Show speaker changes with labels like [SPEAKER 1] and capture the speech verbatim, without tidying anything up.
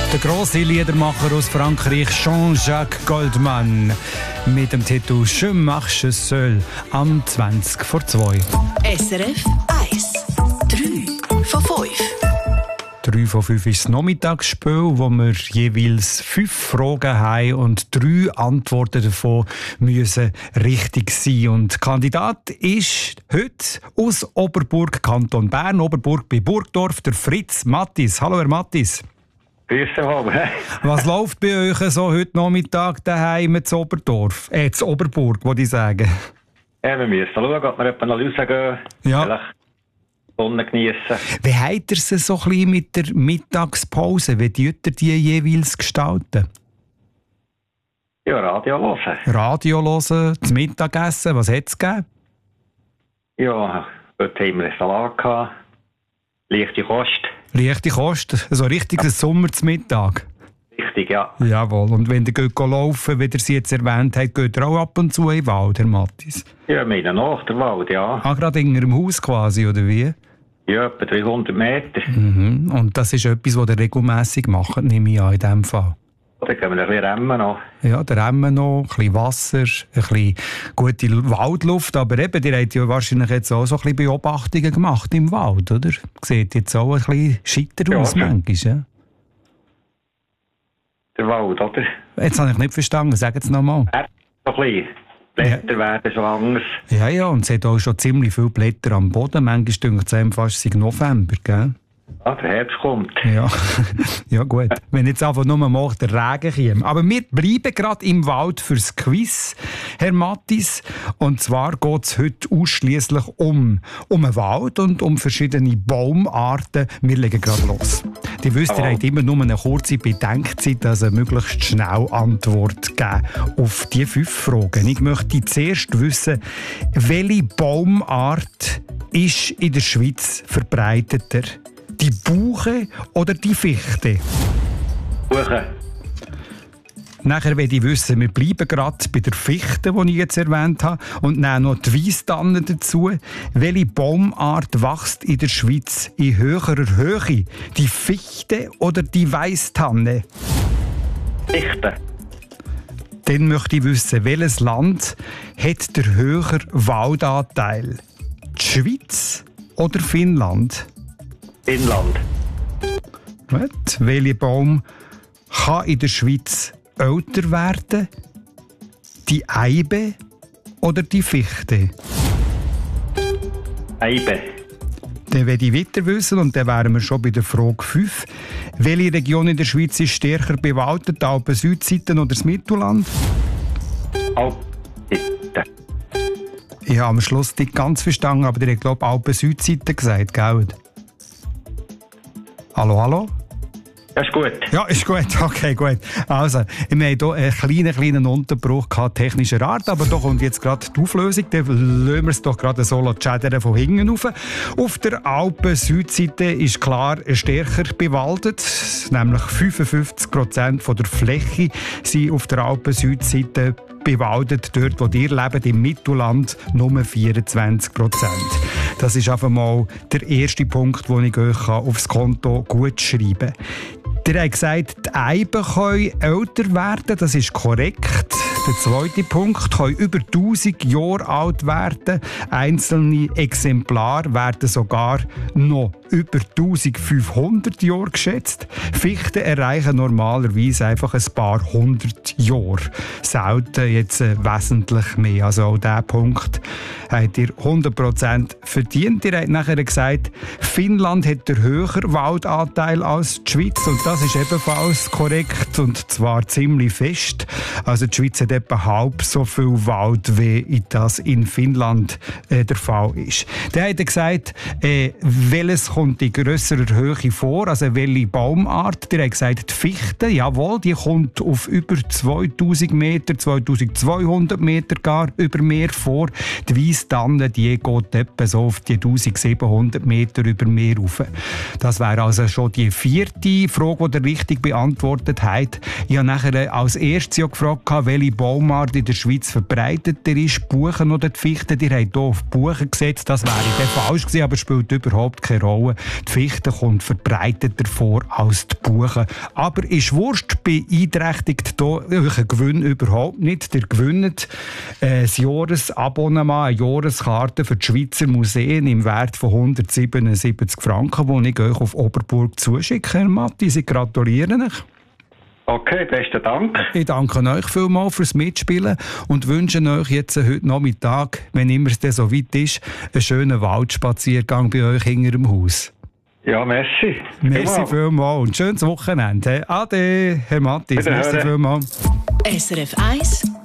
[SPEAKER 1] Der grosse Liedermacher aus Frankreich, Jean-Jacques Goldman, mit dem Titel «Je marche seul» am zwanzig vor zwei.
[SPEAKER 2] S R F eins. drei von fünf.
[SPEAKER 1] drei von fünf ist das Nachmittagsspiel, wo wir jeweils fünf Fragen haben und drei Antworten davon müssen richtig sein. Und der Kandidat ist heute aus Oberburg, Kanton Bern, Oberburg bei Burgdorf, der Fritz Mattis. Hallo, Herr Mattis.
[SPEAKER 3] Grüße haben.
[SPEAKER 1] Was läuft bei euch so heute Nachmittag daheim zu Oberdorf? Äh, zu Oberburg, würde ich sagen.
[SPEAKER 3] Ja, wir müssen schauen, ob wir etwa noch rausgehen.
[SPEAKER 1] Ja.
[SPEAKER 3] Vielleicht die Sonne geniessen.
[SPEAKER 1] Wie habt ihr es so ein bisschen mit der Mittagspause? Wie tut ihr die jeweils gestalten?
[SPEAKER 3] Ja, Radio hören.
[SPEAKER 1] Radio hören, das Mittagessen, was hat es gegeben?
[SPEAKER 3] Ja, dort haben wir einen Salat gehabt. Leichte Kost.
[SPEAKER 1] Leichte Kost, so richtig ein Sommer zum Mittag.
[SPEAKER 3] Richtig, ja.
[SPEAKER 1] Jawohl, und wenn ihr geht laufen, wie ihr sie jetzt erwähnt habt, geht ihr auch ab und zu in den Wald, Herr Mattis?
[SPEAKER 3] Ja, meine nach der Wald, ja.
[SPEAKER 1] Ah, gerade in Ihrem Haus quasi, oder wie?
[SPEAKER 3] Ja, etwa dreihundert Meter.
[SPEAKER 1] Mhm. Und das ist etwas, was ihr regelmässig macht, nehme ich an, in diesem Fall.
[SPEAKER 3] Dann gehen wir ein bisschen Rennen noch.
[SPEAKER 1] Ja, der Rennen noch, ein bisschen Wasser, ein bisschen gute Waldluft. Aber eben, ihr habt ja wahrscheinlich jetzt auch so ein bisschen Beobachtungen gemacht im Wald, oder? Sieht jetzt auch ein bisschen scheiter
[SPEAKER 3] Ja,
[SPEAKER 1] aus,
[SPEAKER 3] ja.
[SPEAKER 1] manchmal, ja?
[SPEAKER 3] Der Wald, oder?
[SPEAKER 1] Jetzt habe ich nicht verstanden, sagen Sie nochmal.
[SPEAKER 3] Er so ein bisschen. Blätter
[SPEAKER 1] Ja.
[SPEAKER 3] werden schon anders.
[SPEAKER 1] Ja, ja, und es hat auch schon ziemlich viele Blätter am Boden. Manchmal denkt es einem fast, es sei November, gell?
[SPEAKER 3] Ah, der Herbst kommt.
[SPEAKER 1] Ja, ja gut. Wenn jetzt einfach nur mal der Regen käme. Aber wir bleiben gerade im Wald fürs Quiz, Herr Mattis. Und zwar geht es heute ausschliesslich um, um einen Wald und um verschiedene Baumarten. Wir legen gerade los. Die wisst, ihr
[SPEAKER 3] Oh.
[SPEAKER 1] habt immer nur eine kurze Bedenkzeit, also möglichst schnell Antwort geben auf die fünf Fragen. Ich möchte zuerst wissen, welche Baumart ist in der Schweiz verbreiteter? Die Buche oder die Fichte?
[SPEAKER 3] Buchen.
[SPEAKER 1] Nachher will ich wissen, wir bleiben gerade bei der Fichte, die ich jetzt erwähnt habe, und nehmen noch die Weisstanne dazu. Welche Baumart wächst in der Schweiz in höherer Höhe? Die Fichte oder die Weisstanne?
[SPEAKER 3] Dichte.
[SPEAKER 1] Dann möchte ich wissen, welches Land hat der höhere Waldanteil? Die Schweiz oder Finnland?
[SPEAKER 3] Inland.
[SPEAKER 1] Gut. Welcher Baum kann in der Schweiz älter werden? Die Eibe oder die Fichte?
[SPEAKER 3] Eibe.
[SPEAKER 1] Dann will ich weiter wissen, und dann wären wir schon bei der Frage fünf. Welche Region in der Schweiz ist stärker bewaldet, Alpen, Südseiten oder das Mittelland?
[SPEAKER 3] Alpdichte.
[SPEAKER 1] Ich habe am Schluss nicht ganz verstanden, aber ihr habt, glaube ich, Alpen, Südseiten gesagt, gell? Hallo, hallo?
[SPEAKER 3] Das ist gut.
[SPEAKER 1] Ja, ist gut. Okay, gut. Also, wir haben hier einen kleinen, kleinen Unterbruch gehabt, technischer Art, aber da kommt jetzt gerade die Auflösung. Dann lassen wir es doch gerade so schädern von hinten rauf. Auf der Alpen-Südseite ist klar stärker bewaldet, nämlich fünfundfünfzig Prozent der Fläche sind auf der Alpen-Südseite bewaldet. Dort, wo ihr lebt, im Mittelland, nur vierundzwanzig Prozent. Das ist einfach mal der erste Punkt, den ich euch aufs Konto gut schreiben kann. Ihr habt gesagt, die Eiben können älter werden, das ist korrekt. Der zweite Punkt, können über tausend Jahre alt werden. Einzelne Exemplare werden sogar noch über eintausendfünfhundert Jahre geschätzt. Fichten erreichen normalerweise einfach ein paar hundert Jahre. Selten jetzt äh, wesentlich mehr. Also auch diesen Punkt habt ihr hundert Prozent verdient. Ihr habt nachher gesagt, Finnland hat den höheren Waldanteil als die Schweiz. Und das ist ebenfalls korrekt, und zwar ziemlich fest. Also die Schweiz hat etwa halb so viel Wald, wie das in Finnland äh, der Fall ist. Dann hat er gesagt, äh, welches kommt in grösserer Höhe vor, also welche Baumart. Der hat gesagt, die Fichte, jawohl, die kommt auf über zweitausend Meter, zweitausendzweihundert Meter gar über Meer vor. Die Weisstanne, die geht etwa so auf die eintausendsiebenhundert Meter über Meer rauf. Das wäre also schon die vierte Frage, die ihr richtig beantwortet habt. Ich habe nachher als erstes ja gefragt, welche Baumart in der Schweiz verbreiteter ist, Buchen oder die Fichte. Ihr habt hier auf Buchen gesetzt, das wäre dann falsch gewesen, aber spielt überhaupt keine Rolle. bauen. Die Fichte kommt verbreiteter vor als die Buche. Aber ist Wurst beeinträchtigt hier euren Gewinn überhaupt nicht. Ihr gewinnt äh, ein Jahresabonnement, eine Jahreskarte für die Schweizer Museen im Wert von hundertsiebenundsiebzig Franken, die ich euch auf Oberburg zuschicke, Herr Matti. Sie gratulieren euch.
[SPEAKER 3] Okay, besten Dank.
[SPEAKER 1] Ich danke euch vielmals fürs Mitspielen und wünsche euch jetzt heute Nachmittag, wenn immer es dann so weit ist, einen schönen Waldspaziergang bei euch hinter dem Haus.
[SPEAKER 3] Ja, merci.
[SPEAKER 1] Merci vielmals und schönes Wochenende. Ade, Herr Mattis. Merci vielmals.
[SPEAKER 2] S R F eins